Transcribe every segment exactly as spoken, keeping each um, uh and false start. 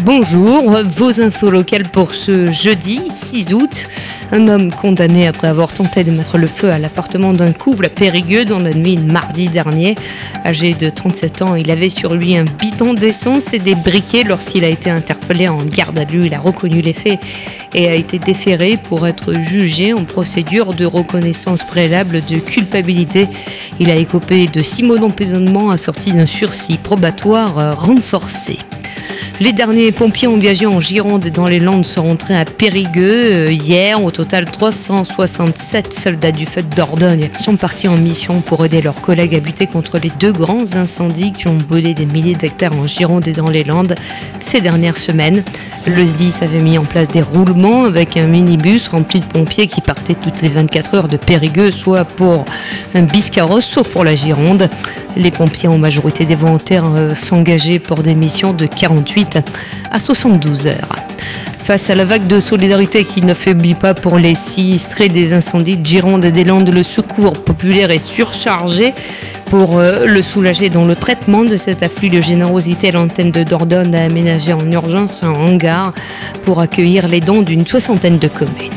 bonjour. Vos infos locales pour ce jeudi six août. Un homme condamné après avoir tenté de mettre le feu à l'appartement d'un couple à Périgueux dans la nuit de mardi dernier. Âgé de trente-sept ans, il avait sur lui un bidon d'essence et des briquets. Lorsqu'il a été interpellé en garde à vue, il a reconnu les faits et a été déféré pour être jugé en procédure de reconnaissance préalable de culpabilité. Il a écopé de six mois d'emprisonnement assorti d'un sursis probatoire renforcé. Les derniers pompiers ont viagé en Gironde et dans les Landes sont rentrés à Périgueux hier. Au total, trois cent soixante-sept soldats du feu de Dordogne sont partis en mission pour aider leurs collègues à lutter contre les deux grands incendies qui ont brûlé des milliers d'hectares en Gironde et dans les Landes ces dernières semaines. Le S D I S avait mis en place des roulements avec un minibus rempli de pompiers qui partaient toutes les vingt-quatre heures de Périgueux, soit pour un Biscarrosse, soit pour la Gironde. Les pompiers en majorité des volontaires euh, s'engager pour des missions de quarante-huit à soixante-douze heures. Face à la vague de solidarité qui ne faiblit pas pour les sinistrés des incendies de Gironde et des Landes, le secours populaire est surchargé. Pour euh, le soulager dans le traitement de cet afflux de générosité, l'antenne de Dordogne a aménagé en urgence un hangar pour accueillir les dons d'une soixantaine de communes.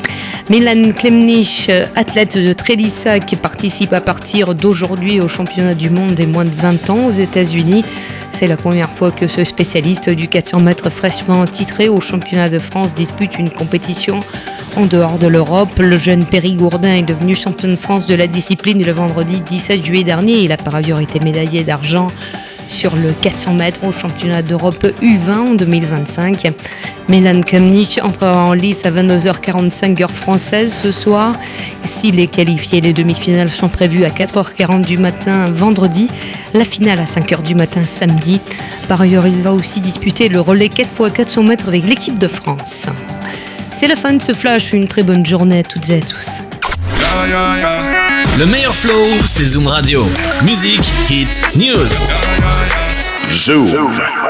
Milan Klemnich, athlète de Trélissac, participe à partir d'aujourd'hui au championnat du monde des moins de vingt ans aux États-Unis. C'est la première fois que ce spécialiste du quatre cents mètres fraîchement titré au championnat de France dispute une compétition en dehors de l'Europe. Le jeune Périgourdin est devenu champion de France de la discipline le vendredi dix-sept juillet dernier. Il a par ailleurs été médaillé d'argent sur le quatre cents mètres au championnat d'Europe U vingt en deux mille vingt-cinq. Milan Klemnich entrera en lice à vingt-deux heures quarante-cinq heure française ce soir. S'il est qualifié, les demi-finales sont prévues à quatre heures quarante du matin vendredi, la finale à cinq heures du matin samedi. Par ailleurs, il va aussi disputer le relais quatre fois quatre cents mètres avec l'équipe de France. C'est la fin de ce flash, une très bonne journée à toutes et à tous. Le meilleur flow, c'est Zoom Radio. Musique, hits, news. Zoom.